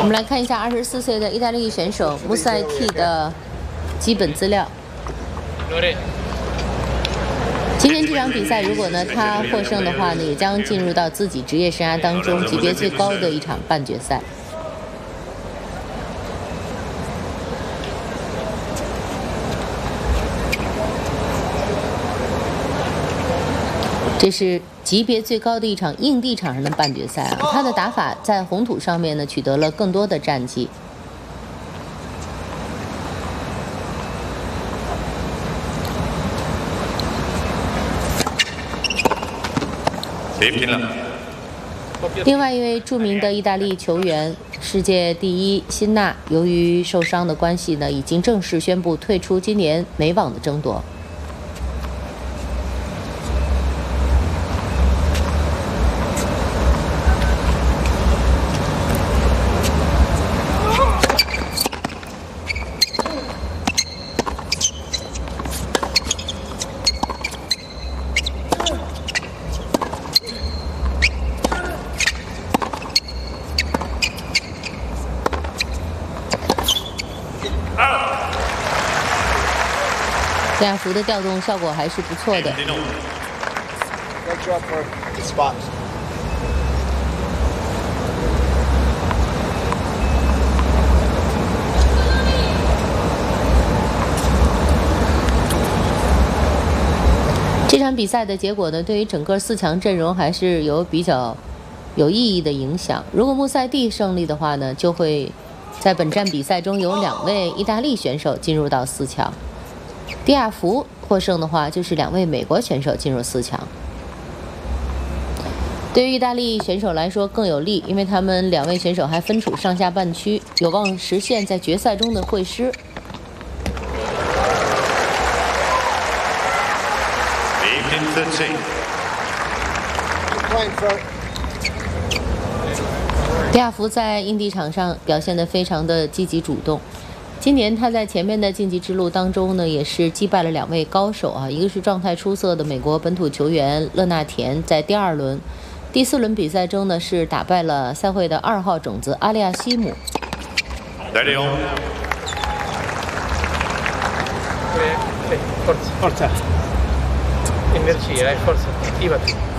我们来看一下24岁的意大利选手穆塞蒂的基本资料。今天这场比赛，如果呢他获胜的话呢，也将进入到自己职业生涯当中级别最高的一场半决赛。这是级别最高的一场硬地场上的半决赛啊！他的打法在红土上面呢取得了更多的战绩。另外一位著名的意大利球员，世界第一辛纳，由于受伤的关系呢，已经正式宣布退出今年美网的争夺。这样服的调动效果还是不错的。这场比赛的结果呢，对于整个4强阵容还是有比较有意义的影响。如果穆塞蒂胜利的话呢，就会在本站比赛中有2位意大利选手进入到4强。迪亚福获胜的话，就是2位美国选手进入4强。对于意大利选手来说更有利，因为他们2位选手还分处上下半区，有望实现在决赛中的会师。迪亚福在硬地场上表现得非常的积极主动。今年他在前面的晋级之路当中呢，也是击败了2位高手啊，一个是状态出色的美国本土球员勒纳田，在第2轮、第4轮比赛中呢是打败了赛会的2号种子阿利亚西姆。 Forza. Energia, forza, attivati.